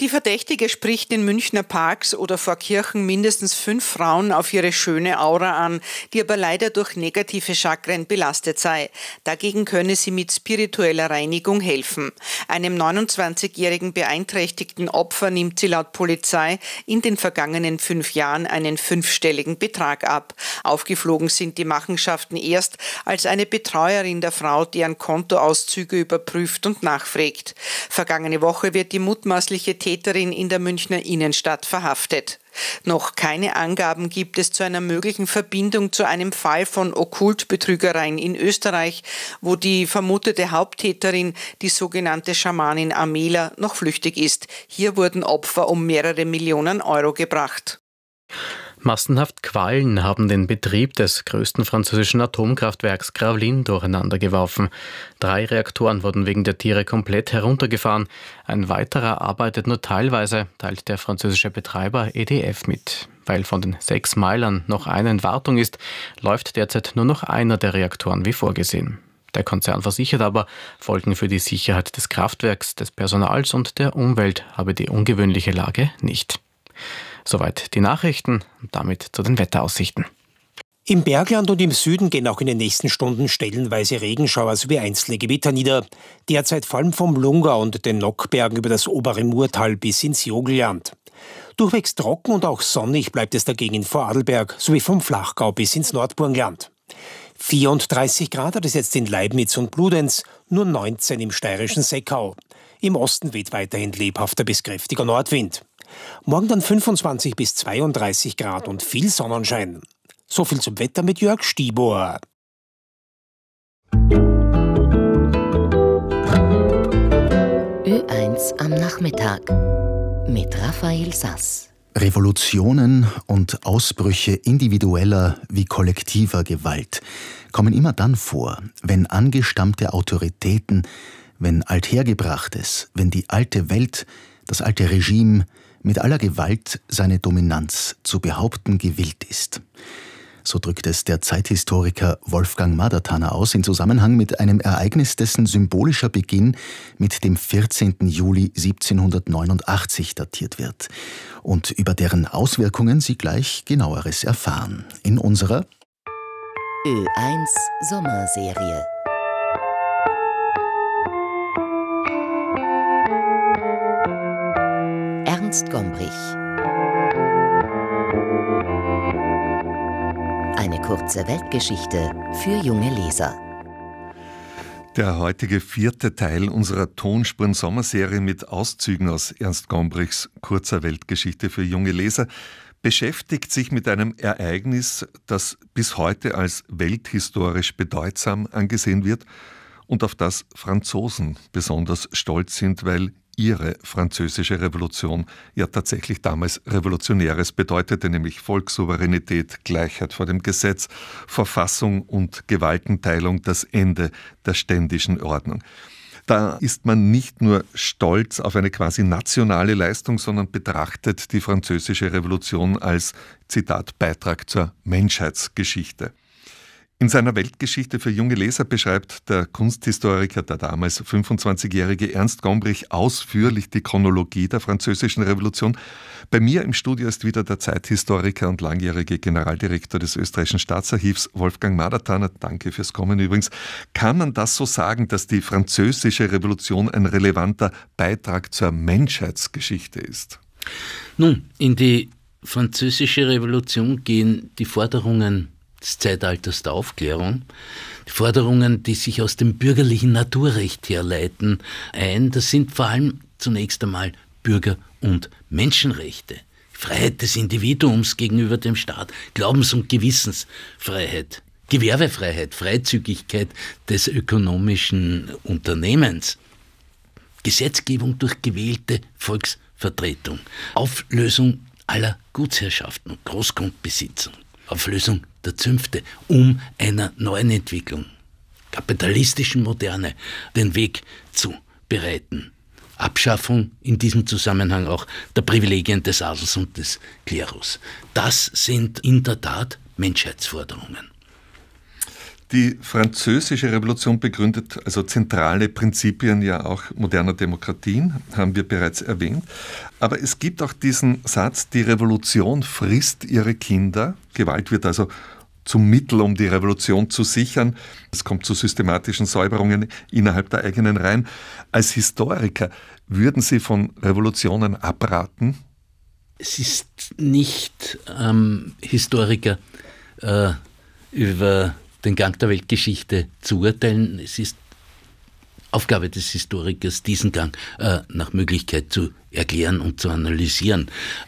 Die Verdächtige spricht in Münchner Parks oder vor Kirchen mindestens 5 Frauen auf ihre schöne Aura an, die aber leider durch negative Chakren belastet sei. Dagegen könne sie mit spiritueller Reinigung helfen. Einem 29-jährigen beeinträchtigten Opfer nimmt sie laut Polizei in den vergangenen 5 Jahren einen 5-stelligen Betrag ab. Aufgeflogen sind die Machenschaften erst, als eine Betreuerin der Frau deren Kontoauszüge überprüft und nachfragt. Vergangene Woche wird die mutmaßliche Täterin in der Münchner Innenstadt verhaftet. Noch keine Angaben gibt es zu einer möglichen Verbindung zu einem Fall von Okkultbetrügereien in Österreich, wo die vermutete Haupttäterin, die sogenannte Schamanin Amela, noch flüchtig ist. Hier wurden Opfer um mehrere Millionen Euro gebracht. Massenhaft Quallen haben den Betrieb des größten französischen Atomkraftwerks Gravelines durcheinandergeworfen. 3 Reaktoren wurden wegen der Tiere komplett heruntergefahren. Ein weiterer arbeitet nur teilweise, teilt der französische Betreiber EDF mit. Weil von den 6 Meilern noch eine in Wartung ist, läuft derzeit nur noch einer der Reaktoren wie vorgesehen. Der Konzern versichert aber, Folgen für die Sicherheit des Kraftwerks, des Personals und der Umwelt habe die ungewöhnliche Lage nicht. Soweit die Nachrichten und damit zu den Wetteraussichten. Im Bergland und im Süden gehen auch in den nächsten Stunden stellenweise Regenschauer sowie einzelne Gewitter nieder. Derzeit vor allem vom Lungau und den Nockbergen über das obere Murtal bis ins Jogelland. Durchwegs trocken und auch sonnig bleibt es dagegen in Vorarlberg sowie vom Flachgau bis ins Nordburgenland. 34 Grad hat es jetzt in Leibniz und Bludenz, nur 19 im steirischen Seckau. Im Osten weht weiterhin lebhafter bis kräftiger Nordwind. Morgen dann 25 bis 32 Grad und viel Sonnenschein. So viel zum Wetter mit Jörg Stibor. Ö1 am Nachmittag mit Raphael Sass. Revolutionen und Ausbrüche individueller wie kollektiver Gewalt kommen immer dann vor, wenn angestammte Autoritäten, wenn Althergebrachtes, wenn die alte Welt, das alte Regime mit aller Gewalt seine Dominanz zu behaupten gewillt ist. So drückt es der Zeithistoriker Wolfgang Madertaner aus in Zusammenhang mit einem Ereignis, dessen symbolischer Beginn mit dem 14. Juli 1789 datiert wird und über deren Auswirkungen Sie gleich Genaueres erfahren in unserer Ö1 Sommerserie. Ernst Gombrich. Eine kurze Weltgeschichte für junge Leser. Der heutige 4. Teil unserer Tonspuren-Sommerserie mit Auszügen aus Ernst Gombrichs kurzer Weltgeschichte für junge Leser beschäftigt sich mit einem Ereignis, das bis heute als welthistorisch bedeutsam angesehen wird und auf das Franzosen besonders stolz sind, weil ihre französische Revolution ja tatsächlich damals Revolutionäres bedeutete, nämlich Volkssouveränität, Gleichheit vor dem Gesetz, Verfassung und Gewaltenteilung, das Ende der ständischen Ordnung. Da ist man nicht nur stolz auf eine quasi nationale Leistung, sondern betrachtet die französische Revolution als, Zitat, Beitrag zur Menschheitsgeschichte. In seiner Weltgeschichte für junge Leser beschreibt der Kunsthistoriker, der damals 25-jährige Ernst Gombrich, ausführlich die Chronologie der französischen Revolution. Bei mir im Studio ist wieder der Zeithistoriker und langjährige Generaldirektor des österreichischen Staatsarchivs Wolfgang Madertaner. Danke fürs Kommen übrigens. Kann man das so sagen, dass die französische Revolution ein relevanter Beitrag zur Menschheitsgeschichte ist? Nun, in die französische Revolution gehen die Forderungen des Zeitalters der Aufklärung, die Forderungen, die sich aus dem bürgerlichen Naturrecht herleiten, ein. Das sind vor allem zunächst einmal Bürger- und Menschenrechte. Freiheit des Individuums gegenüber dem Staat, Glaubens- und Gewissensfreiheit, Gewerbefreiheit, Freizügigkeit des ökonomischen Unternehmens, Gesetzgebung durch gewählte Volksvertretung, Auflösung aller Gutsherrschaften und Großgrundbesitzung, Auflösung der Zünfte, um einer neuen Entwicklung, kapitalistischen Moderne, den Weg zu bereiten. Abschaffung in diesem Zusammenhang auch der Privilegien des Adels und des Klerus. Das sind in der Tat Menschheitsforderungen. Die Französische Revolution begründet also zentrale Prinzipien ja auch moderner Demokratien, haben wir bereits erwähnt. Aber es gibt auch diesen Satz, die Revolution frisst ihre Kinder. Gewalt wird also zum Mittel, um die Revolution zu sichern. Es kommt zu systematischen Säuberungen innerhalb der eigenen Reihen. Als Historiker, würden Sie von Revolutionen abraten? Es ist nicht Historiker über den Gang der Weltgeschichte zu urteilen. Es ist Aufgabe des Historikers, diesen Gang nach Möglichkeit zu erklären und zu analysieren.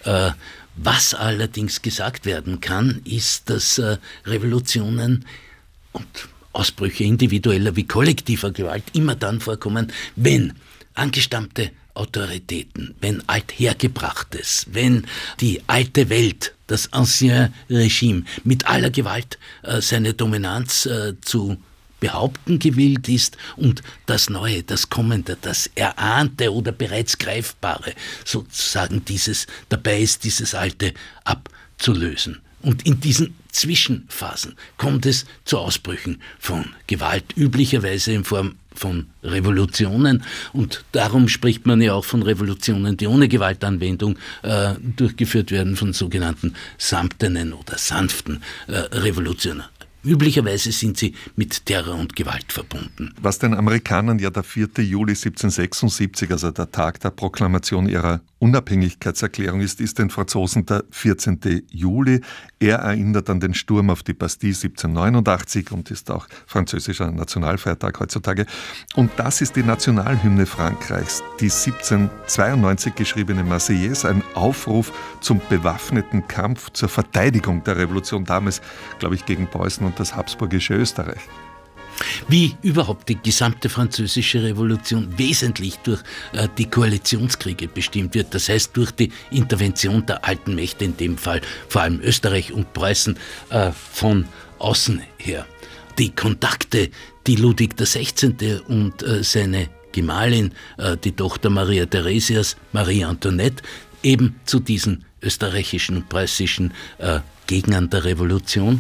Was allerdings gesagt werden kann, ist, dass Revolutionen und Ausbrüche individueller wie kollektiver Gewalt immer dann vorkommen, wenn angestammte Autoritäten, wenn Althergebrachtes, wenn die alte Welt, das Ancien Regime mit aller Gewalt seine Dominanz zu behaupten gewillt ist und das Neue, das Kommende, das Erahnte oder bereits Greifbare sozusagen dabei ist, dieses Alte abzulösen. Und in diesen Zwischenphasen kommt es zu Ausbrüchen von Gewalt, üblicherweise in Form von Revolutionen, und darum spricht man ja auch von Revolutionen, die ohne Gewaltanwendung durchgeführt werden, von sogenannten samtenen oder sanften Revolutionen. Üblicherweise sind sie mit Terror und Gewalt verbunden. Was den Amerikanern ja der 4. Juli 1776, also der Tag der Proklamation ihrer Unabhängigkeitserklärung ist, ist den Franzosen der 14. Juli. Er erinnert an den Sturm auf die Bastille 1789 und ist auch französischer Nationalfeiertag heutzutage. Und das ist die Nationalhymne Frankreichs, die 1792 geschriebene Marseillaise, ein Aufruf zum bewaffneten Kampf zur Verteidigung der Revolution, damals, glaube ich, gegen Preußen und das habsburgische Österreich. Wie überhaupt die gesamte französische Revolution wesentlich durch die Koalitionskriege bestimmt wird, das heißt durch die Intervention der alten Mächte, in dem Fall vor allem Österreich und Preußen, von außen her. Die Kontakte, die Ludwig XVI. Und seine Gemahlin, die Tochter Maria Theresias, Marie Antoinette, eben zu diesen österreichischen und preußischen Gegnern der Revolution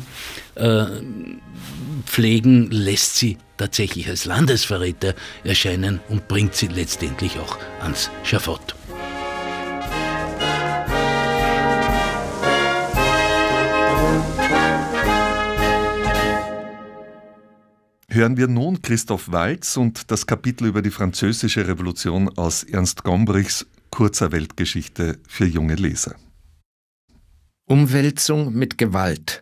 pflegen, lässt sie tatsächlich als Landesverräter erscheinen und bringt sie letztendlich auch ans Schafott. Hören wir nun Christoph Waltz und das Kapitel über die Französische Revolution aus Ernst Gombrichs Kurzer Weltgeschichte für junge Leser. Umwälzung mit Gewalt.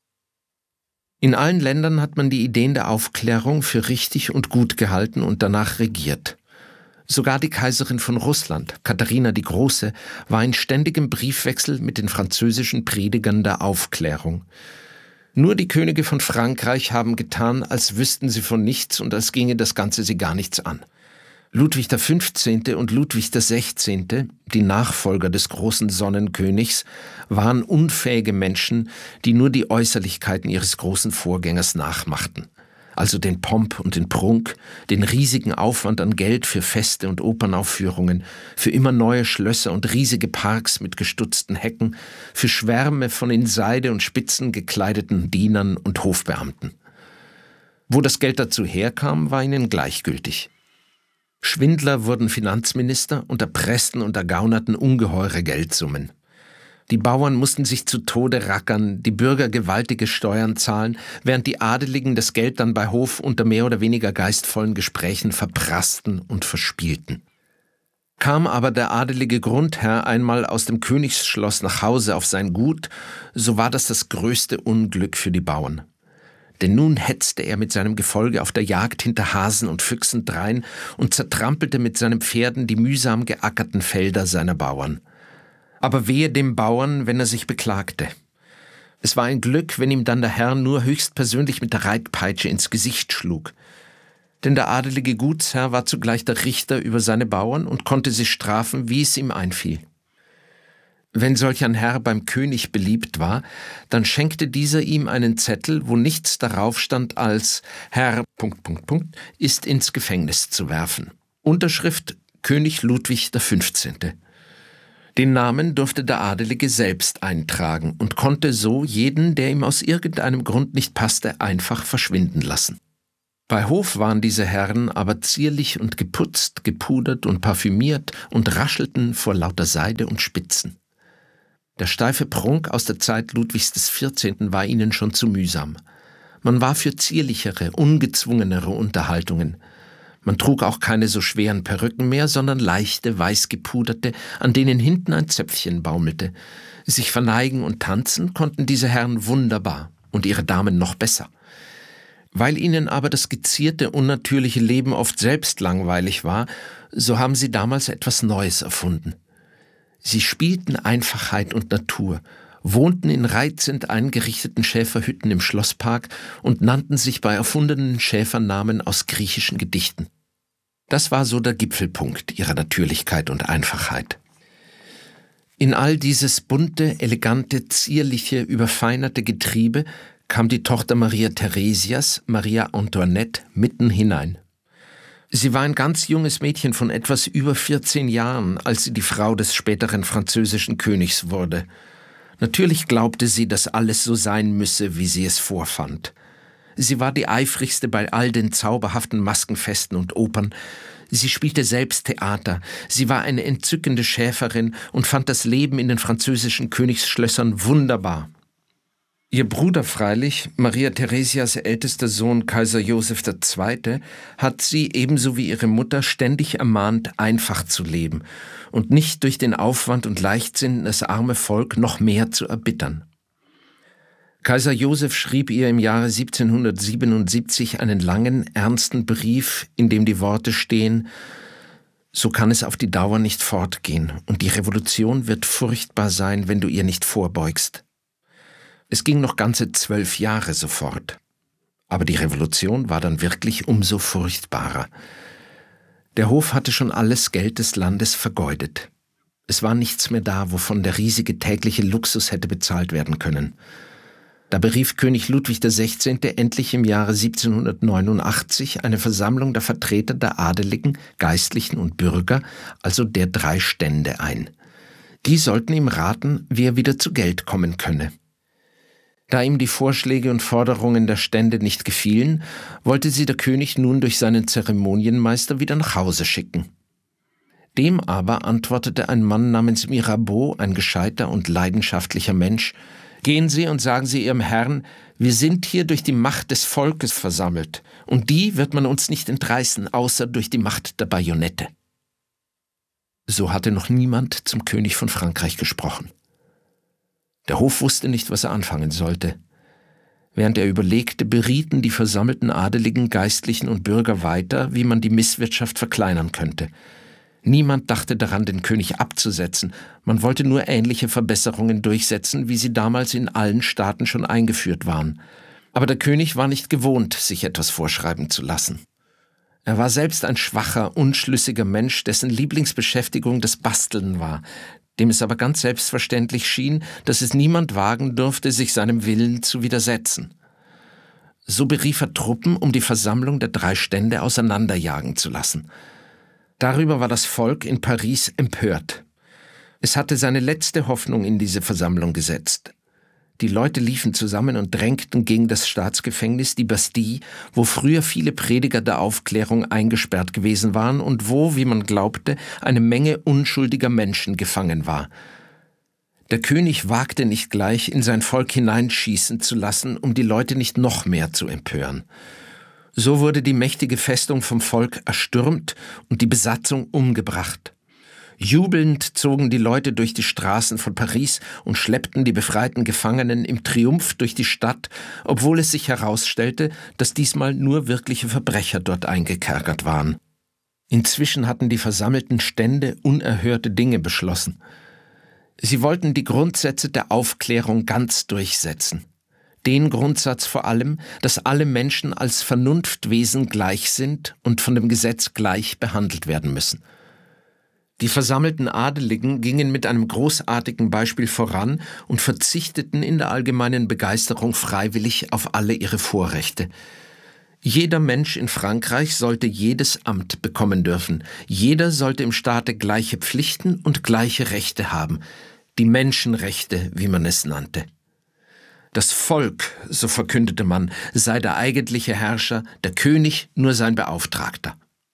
In allen Ländern hat man die Ideen der Aufklärung für richtig und gut gehalten und danach regiert. Sogar die Kaiserin von Russland, Katharina die Große, war in ständigem Briefwechsel mit den französischen Predigern der Aufklärung. Nur die Könige von Frankreich haben getan, als wüssten sie von nichts und als ginge das Ganze sie gar nichts an. Ludwig XV. Und Ludwig XVI., die Nachfolger des großen Sonnenkönigs, waren unfähige Menschen, die nur die Äußerlichkeiten ihres großen Vorgängers nachmachten. Also den Pomp und den Prunk, den riesigen Aufwand an Geld für Feste und Opernaufführungen, für immer neue Schlösser und riesige Parks mit gestutzten Hecken, für Schwärme von in Seide und Spitzen gekleideten Dienern und Hofbeamten. Wo das Geld dazu herkam, war ihnen gleichgültig. Schwindler wurden Finanzminister und erpressten und ergaunerten ungeheure Geldsummen. Die Bauern mussten sich zu Tode rackern, die Bürger gewaltige Steuern zahlen, während die Adeligen das Geld dann bei Hof unter mehr oder weniger geistvollen Gesprächen verprassten und verspielten. Kam aber der adelige Grundherr einmal aus dem Königsschloss nach Hause auf sein Gut, so war das größte Unglück für die Bauern. Denn nun hetzte er mit seinem Gefolge auf der Jagd hinter Hasen und Füchsen drein und zertrampelte mit seinen Pferden die mühsam geackerten Felder seiner Bauern. Aber wehe dem Bauern, wenn er sich beklagte. Es war ein Glück, wenn ihm dann der Herr nur höchstpersönlich mit der Reitpeitsche ins Gesicht schlug. Denn der adelige Gutsherr war zugleich der Richter über seine Bauern und konnte sie strafen, wie es ihm einfiel. Wenn solch ein Herr beim König beliebt war, dann schenkte dieser ihm einen Zettel, wo nichts darauf stand als Herr ... ist ins Gefängnis zu werfen. Unterschrift König Ludwig XV. Den Namen durfte der Adelige selbst eintragen und konnte so jeden, der ihm aus irgendeinem Grund nicht passte, einfach verschwinden lassen. Bei Hof waren diese Herren aber zierlich und geputzt, gepudert und parfümiert und raschelten vor lauter Seide und Spitzen. Der steife Prunk aus der Zeit Ludwigs XIV. War ihnen schon zu mühsam. Man war für zierlichere, ungezwungenere Unterhaltungen. Man trug auch keine so schweren Perücken mehr, sondern leichte, weißgepuderte, an denen hinten ein Zöpfchen baumelte. Sich verneigen und tanzen konnten diese Herren wunderbar und ihre Damen noch besser. Weil ihnen aber das gezierte, unnatürliche Leben oft selbst langweilig war, so haben sie damals etwas Neues erfunden. Sie spielten Einfachheit und Natur, wohnten in reizend eingerichteten Schäferhütten im Schlosspark und nannten sich bei erfundenen Schäfernamen aus griechischen Gedichten. Das war so der Gipfelpunkt ihrer Natürlichkeit und Einfachheit. In all dieses bunte, elegante, zierliche, überfeinerte Getriebe kam die Tochter Maria Theresias, Maria Antoinette, mitten hinein. Sie war ein ganz junges Mädchen von etwas über 14 Jahren, als sie die Frau des späteren französischen Königs wurde. Natürlich glaubte sie, dass alles so sein müsse, wie sie es vorfand. Sie war die eifrigste bei all den zauberhaften Maskenfesten und Opern. Sie spielte selbst Theater. Sie war eine entzückende Schäferin und fand das Leben in den französischen Königsschlössern wunderbar. Ihr Bruder freilich, Maria Theresias ältester Sohn Kaiser Joseph II., hat sie ebenso wie ihre Mutter ständig ermahnt, einfach zu leben und nicht durch den Aufwand und Leichtsinn das arme Volk noch mehr zu erbittern. Kaiser Joseph schrieb ihr im Jahre 1777 einen langen, ernsten Brief, in dem die Worte stehen: So kann es auf die Dauer nicht fortgehen, und die Revolution wird furchtbar sein, wenn du ihr nicht vorbeugst. Es ging noch ganze 12 Jahre so fort. Aber die Revolution war dann wirklich umso furchtbarer. Der Hof hatte schon alles Geld des Landes vergeudet. Es war nichts mehr da, wovon der riesige tägliche Luxus hätte bezahlt werden können. Da berief König Ludwig XVI. Endlich im Jahre 1789 eine Versammlung der Vertreter der Adeligen, Geistlichen und Bürger, also der 3 Stände, ein. Die sollten ihm raten, wie er wieder zu Geld kommen könne. Da ihm die Vorschläge und Forderungen der Stände nicht gefielen, wollte sie der König nun durch seinen Zeremonienmeister wieder nach Hause schicken. Dem aber antwortete ein Mann namens Mirabeau, ein gescheiter und leidenschaftlicher Mensch: Gehen Sie und sagen Sie Ihrem Herrn, wir sind hier durch die Macht des Volkes versammelt, und die wird man uns nicht entreißen, außer durch die Macht der Bajonette. So hatte noch niemand zum König von Frankreich gesprochen. Der Hof wusste nicht, was er anfangen sollte. Während er überlegte, berieten die versammelten Adeligen, Geistlichen und Bürger weiter, wie man die Misswirtschaft verkleinern könnte. Niemand dachte daran, den König abzusetzen. Man wollte nur ähnliche Verbesserungen durchsetzen, wie sie damals in allen Staaten schon eingeführt waren. Aber der König war nicht gewohnt, sich etwas vorschreiben zu lassen. Er war selbst ein schwacher, unschlüssiger Mensch, dessen Lieblingsbeschäftigung das Basteln war, dem es aber ganz selbstverständlich schien, dass es niemand wagen durfte, sich seinem Willen zu widersetzen. So berief er Truppen, um die Versammlung der 3 Stände auseinanderjagen zu lassen. Darüber war das Volk in Paris empört. Es hatte seine letzte Hoffnung in diese Versammlung gesetzt. Die Leute liefen zusammen und drängten gegen das Staatsgefängnis, die Bastille, wo früher viele Prediger der Aufklärung eingesperrt gewesen waren und wo, wie man glaubte, eine Menge unschuldiger Menschen gefangen war. Der König wagte nicht gleich, in sein Volk hineinschießen zu lassen, um die Leute nicht noch mehr zu empören. So wurde die mächtige Festung vom Volk erstürmt und die Besatzung umgebracht. Jubelnd zogen die Leute durch die Straßen von Paris und schleppten die befreiten Gefangenen im Triumph durch die Stadt, obwohl es sich herausstellte, dass diesmal nur wirkliche Verbrecher dort eingekerkert waren. Inzwischen hatten die versammelten Stände unerhörte Dinge beschlossen. Sie wollten die Grundsätze der Aufklärung ganz durchsetzen. Den Grundsatz vor allem, dass alle Menschen als Vernunftwesen gleich sind und von dem Gesetz gleich behandelt werden müssen. Die versammelten Adeligen gingen mit einem großartigen Beispiel voran und verzichteten in der allgemeinen Begeisterung freiwillig auf alle ihre Vorrechte. Jeder Mensch in Frankreich sollte jedes Amt bekommen dürfen. Jeder sollte im Staate gleiche Pflichten und gleiche Rechte haben. Die Menschenrechte, wie man es nannte. Das Volk, so verkündete man, sei der eigentliche Herrscher, der König nur sein Beauftragter.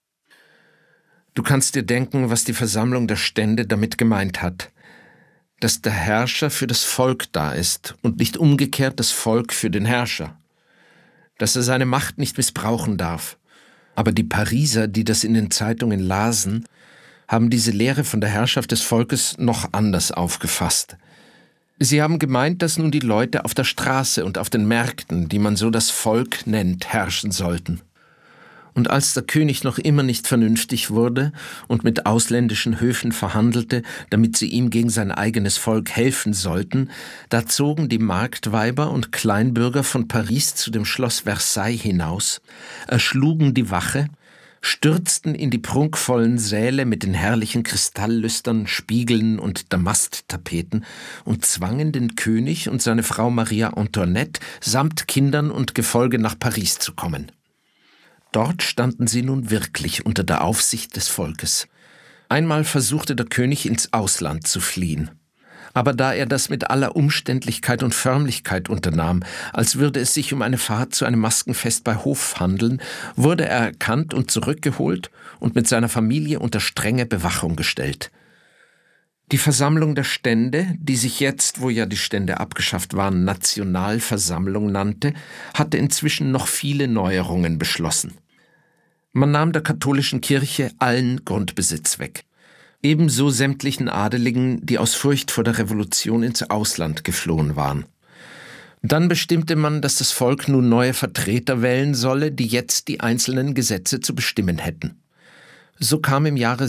Du kannst dir denken, was die Versammlung der Stände damit gemeint hat. Dass der Herrscher für das Volk da ist und nicht umgekehrt das Volk für den Herrscher. Dass er seine Macht nicht missbrauchen darf. Aber die Pariser, die das in den Zeitungen lasen, haben diese Lehre von der Herrschaft des Volkes noch anders aufgefasst. Sie haben gemeint, dass nun die Leute auf der Straße und auf den Märkten, die man so das Volk nennt, herrschen sollten. Und als der König noch immer nicht vernünftig wurde und mit ausländischen Höfen verhandelte, damit sie ihm gegen sein eigenes Volk helfen sollten, da zogen die Marktweiber und Kleinbürger von Paris zu dem Schloss Versailles hinaus, erschlugen die Wache, stürzten in die prunkvollen Säle mit den herrlichen Kristalllüstern, Spiegeln und Damasttapeten und zwangen den König und seine Frau Maria Antoinette samt Kindern und Gefolge nach Paris zu kommen. Dort standen sie nun wirklich unter der Aufsicht des Volkes. Einmal versuchte der König ins Ausland zu fliehen. Aber da er das mit aller Umständlichkeit und Förmlichkeit unternahm, als würde es sich um eine Fahrt zu einem Maskenfest bei Hof handeln, wurde er erkannt und zurückgeholt und mit seiner Familie unter strenge Bewachung gestellt. Die Versammlung der Stände, die sich jetzt, wo ja die Stände abgeschafft waren, Nationalversammlung nannte, hatte inzwischen noch viele Neuerungen beschlossen. Man nahm der katholischen Kirche allen Grundbesitz weg. Ebenso sämtlichen Adeligen, die aus Furcht vor der Revolution ins Ausland geflohen waren. Dann bestimmte man, dass das Volk nun neue Vertreter wählen solle, die jetzt die einzelnen Gesetze zu bestimmen hätten. So kam im Jahre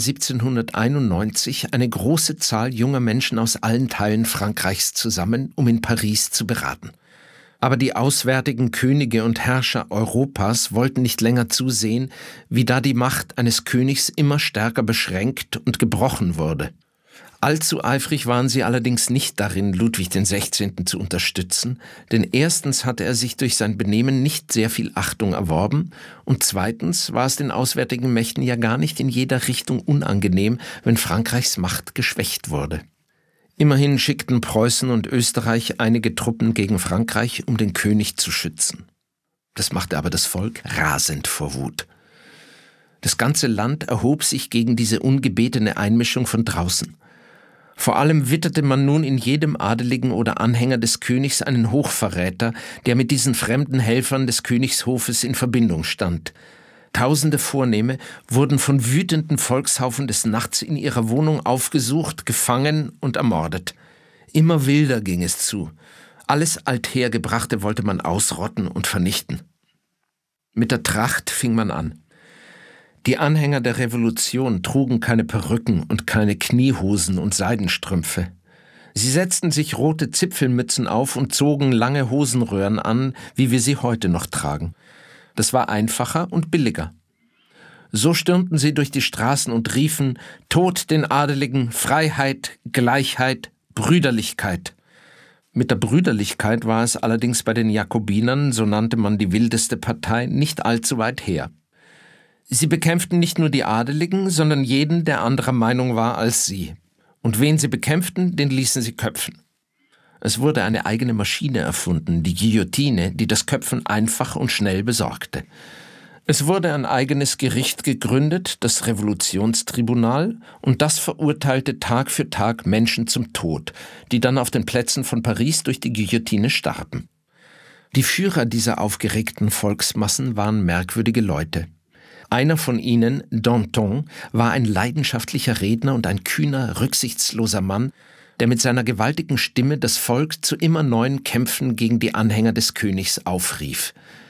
1791 eine große Zahl junger Menschen aus allen Teilen Frankreichs zusammen, um in Paris zu beraten. Aber die auswärtigen Könige und Herrscher Europas wollten nicht länger zusehen, wie da die Macht eines Königs immer stärker beschränkt und gebrochen wurde. Allzu eifrig waren sie allerdings nicht darin, Ludwig XVI. Zu unterstützen, denn erstens hatte er sich durch sein Benehmen nicht sehr viel Achtung erworben und zweitens war es den auswärtigen Mächten ja gar nicht in jeder Richtung unangenehm, wenn Frankreichs Macht geschwächt wurde. Immerhin schickten Preußen und Österreich einige Truppen gegen Frankreich, um den König zu schützen. Das machte aber das Volk rasend vor Wut. Das ganze Land erhob sich gegen diese ungebetene Einmischung von draußen. Vor allem witterte man nun in jedem Adeligen oder Anhänger des Königs einen Hochverräter, der mit diesen fremden Helfern des Königshofes in Verbindung stand. Tausende Vornehme wurden von wütenden Volkshaufen des Nachts in ihrer Wohnung aufgesucht, gefangen und ermordet. Immer wilder ging es zu. Alles Althergebrachte wollte man ausrotten und vernichten. Mit der Tracht fing man an. Die Anhänger der Revolution trugen keine Perücken und keine Kniehosen und Seidenstrümpfe. Sie setzten sich rote Zipfelmützen auf und zogen lange Hosenröhren an, wie wir sie heute noch tragen. Das war einfacher und billiger. So stürmten sie durch die Straßen und riefen: Tod den Adeligen, Freiheit, Gleichheit, Brüderlichkeit. Mit der Brüderlichkeit war es allerdings bei den Jakobinern, so nannte man die wildeste Partei, nicht allzu weit her. Sie bekämpften nicht nur die Adeligen, sondern jeden, der anderer Meinung war als sie. Und wen sie bekämpften, den ließen sie köpfen. Es wurde eine eigene Maschine erfunden, die Guillotine, die das Köpfen einfach und schnell besorgte. Es wurde ein eigenes Gericht gegründet, das Revolutionstribunal, und das verurteilte Tag für Tag Menschen zum Tod, die dann auf den Plätzen von Paris durch die Guillotine starben. Die Führer dieser aufgeregten Volksmassen waren merkwürdige Leute. Einer von ihnen, Danton, war ein leidenschaftlicher Redner und ein kühner, rücksichtsloser Mann, der mit seiner gewaltigen Stimme das Volk zu immer neuen Kämpfen gegen die Anhänger des Königs aufrief.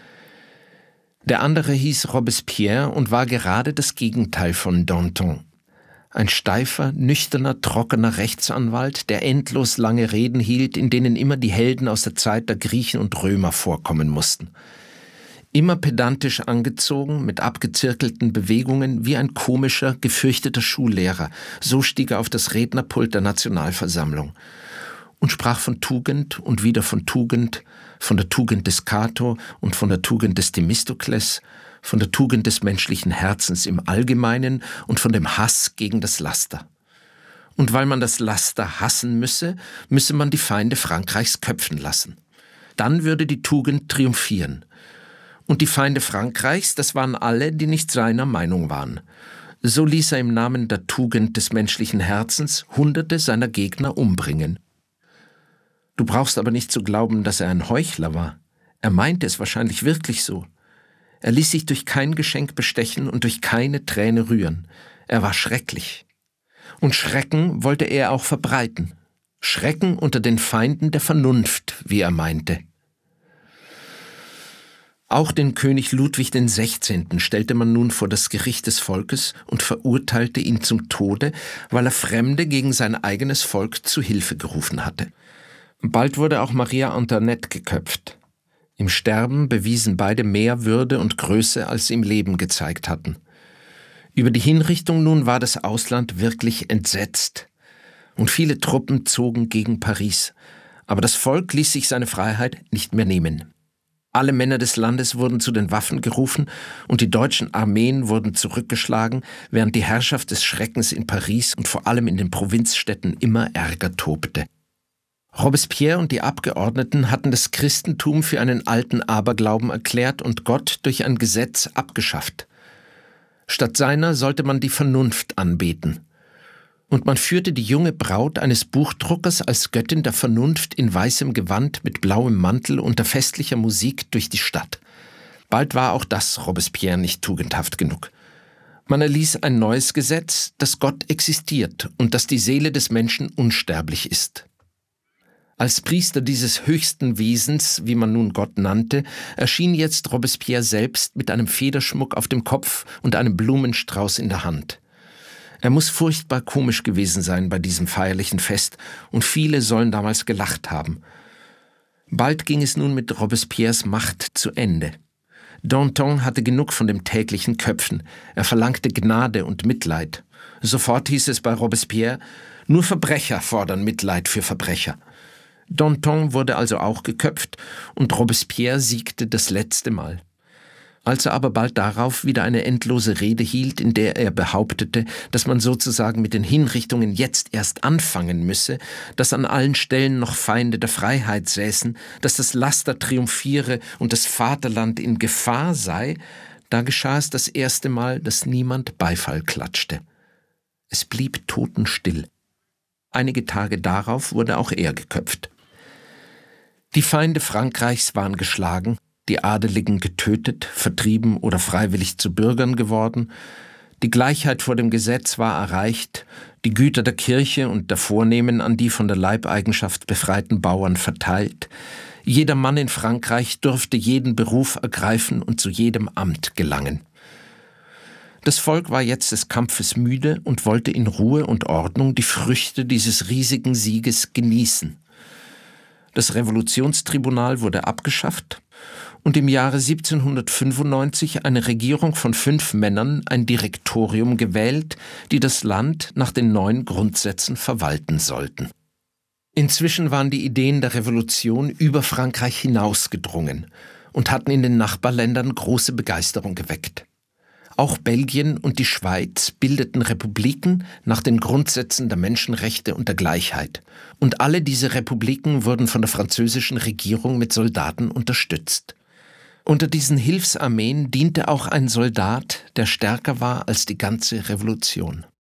Der andere hieß Robespierre und war gerade das Gegenteil von Danton. Ein steifer, nüchterner, trockener Rechtsanwalt, der endlos lange Reden hielt, in denen immer die Helden aus der Zeit der Griechen und Römer vorkommen mussten. Immer pedantisch angezogen, mit abgezirkelten Bewegungen, wie ein komischer, gefürchteter Schullehrer, so stieg er auf das Rednerpult der Nationalversammlung. und sprach von Tugend und wieder von Tugend, von der Tugend des Cato und von der Tugend des Themistokles, von der Tugend des menschlichen Herzens im Allgemeinen und von dem Hass gegen das Laster. Und weil man das Laster hassen müsse man die Feinde Frankreichs köpfen lassen. Dann würde die Tugend triumphieren. Und die Feinde Frankreichs, das waren alle, die nicht seiner Meinung waren. So ließ er im Namen der Tugend des menschlichen Herzens Hunderte seiner Gegner umbringen. Du brauchst aber nicht zu glauben, dass er ein Heuchler war. Er meinte es wahrscheinlich wirklich so. Er ließ sich durch kein Geschenk bestechen und durch keine Träne rühren. Er war schrecklich. Und Schrecken wollte er auch verbreiten. Schrecken unter den Feinden der Vernunft, wie er meinte. Auch den König Ludwig XVI. Stellte man nun vor das Gericht des Volkes und verurteilte ihn zum Tode, weil er Fremde gegen sein eigenes Volk zu Hilfe gerufen hatte. Bald wurde auch Maria Antoinette geköpft. Im Sterben bewiesen beide mehr Würde und Größe, als sie im Leben gezeigt hatten. Über die Hinrichtung nun war das Ausland wirklich entsetzt. Und viele Truppen zogen gegen Paris. Aber das Volk ließ sich seine Freiheit nicht mehr nehmen. Alle Männer des Landes wurden zu den Waffen gerufen und die deutschen Armeen wurden zurückgeschlagen, während die Herrschaft des Schreckens in Paris und vor allem in den Provinzstädten immer ärger tobte. Robespierre und die Abgeordneten hatten das Christentum für einen alten Aberglauben erklärt und Gott durch ein Gesetz abgeschafft. Statt seiner sollte man die Vernunft anbeten. Und man führte die junge Braut eines Buchdruckers als Göttin der Vernunft in weißem Gewand mit blauem Mantel unter festlicher Musik durch die Stadt. Bald war auch das Robespierre nicht tugendhaft genug. Man erließ ein neues Gesetz, dass Gott existiert und dass die Seele des Menschen unsterblich ist. Als Priester dieses höchsten Wesens, wie man nun Gott nannte, erschien jetzt Robespierre selbst mit einem Federschmuck auf dem Kopf und einem Blumenstrauß in der Hand. Er muss furchtbar komisch gewesen sein bei diesem feierlichen Fest, und viele sollen damals gelacht haben. Bald ging es nun mit Robespierres Macht zu Ende. Danton hatte genug von dem täglichen Köpfen. Er verlangte Gnade und Mitleid. Sofort hieß es bei Robespierre, nur Verbrecher fordern Mitleid für Verbrecher. Danton wurde also auch geköpft und Robespierre siegte das letzte Mal. Als er aber bald darauf wieder eine endlose Rede hielt, in der er behauptete, dass man sozusagen mit den Hinrichtungen jetzt erst anfangen müsse, dass an allen Stellen noch Feinde der Freiheit säßen, dass das Laster triumphiere und das Vaterland in Gefahr sei, da geschah es das erste Mal, dass niemand Beifall klatschte. Es blieb totenstill. Einige Tage darauf wurde auch er geköpft. Die Feinde Frankreichs waren geschlagen, die Adeligen getötet, vertrieben oder freiwillig zu Bürgern geworden, die Gleichheit vor dem Gesetz war erreicht, die Güter der Kirche und der Vornehmen an die von der Leibeigenschaft befreiten Bauern verteilt, jeder Mann in Frankreich durfte jeden Beruf ergreifen und zu jedem Amt gelangen. Das Volk war jetzt des Kampfes müde und wollte in Ruhe und Ordnung die Früchte dieses riesigen Sieges genießen. Das Revolutionstribunal wurde abgeschafft und im Jahre 1795 eine Regierung von 5 Männern, ein Direktorium gewählt, die das Land nach den neuen Grundsätzen verwalten sollten. Inzwischen waren die Ideen der Revolution über Frankreich hinausgedrungen und hatten in den Nachbarländern große Begeisterung geweckt. Auch Belgien und die Schweiz bildeten Republiken nach den Grundsätzen der Menschenrechte und der Gleichheit. Und alle diese Republiken wurden von der französischen Regierung mit Soldaten unterstützt. Unter diesen Hilfsarmeen diente auch ein Soldat, der stärker war als die ganze Revolution.